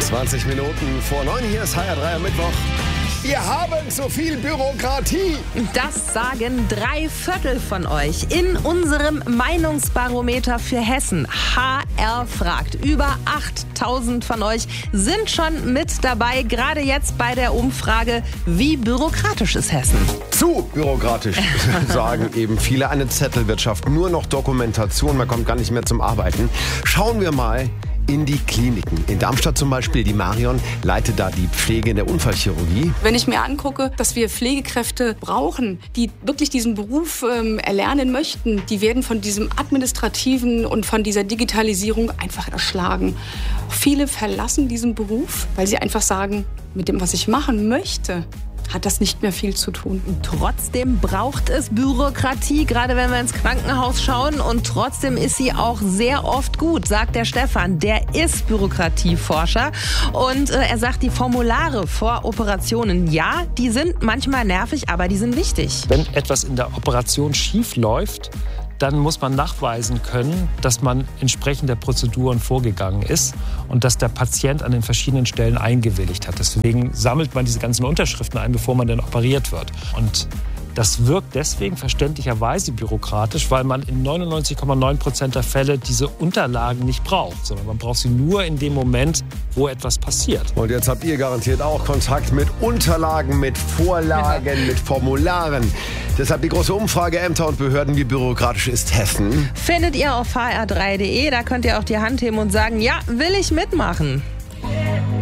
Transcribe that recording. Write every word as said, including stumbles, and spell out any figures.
zwanzig Minuten vor neun, hier ist H R drei am Mittwoch. Wir haben so viel Bürokratie. Das sagen drei Viertel von euch in unserem Meinungsbarometer für Hessen. H R fragt. Über achttausend von euch sind schon mit dabei, gerade jetzt bei der Umfrage, wie bürokratisch ist Hessen? Zu bürokratisch, sagen eben viele. Eine Zettelwirtschaft, nur noch Dokumentation, man kommt gar nicht mehr zum Arbeiten. Schauen wir mal in die Kliniken. In Darmstadt zum Beispiel, die Marion leitet da die Pflege in der Unfallchirurgie. Wenn ich mir angucke, dass wir Pflegekräfte brauchen, die wirklich diesen Beruf ähm, erlernen möchten, die werden von diesem Administrativen und von dieser Digitalisierung einfach erschlagen. Viele verlassen diesen Beruf, weil sie einfach sagen, mit dem, was ich machen möchte, hat das nicht mehr viel zu tun. Trotzdem braucht es Bürokratie, gerade wenn wir ins Krankenhaus schauen. Und trotzdem ist sie auch sehr oft gut, sagt der Stefan. Der ist Bürokratieforscher. Und äh, er sagt, die Formulare vor Operationen, ja, die sind manchmal nervig, aber die sind wichtig. Wenn etwas in der Operation schief läuft, dann muss man nachweisen können, dass man entsprechend der Prozeduren vorgegangen ist und dass der Patient an den verschiedenen Stellen eingewilligt hat. Deswegen sammelt man diese ganzen Unterschriften ein, bevor man dann operiert wird. Und das wirkt deswegen verständlicherweise bürokratisch, weil man in neunundneunzig Komma neun Prozent der Fälle diese Unterlagen nicht braucht, sondern man braucht sie nur in dem Moment, wo etwas passiert. Und jetzt habt ihr garantiert auch Kontakt mit Unterlagen, mit Vorlagen, mit Formularen. Deshalb die große Umfrage, Ämter und Behörden, wie bürokratisch ist Hessen? Findet ihr auf h r drei punkt d e, da könnt ihr auch die Hand heben und sagen, ja, will ich mitmachen.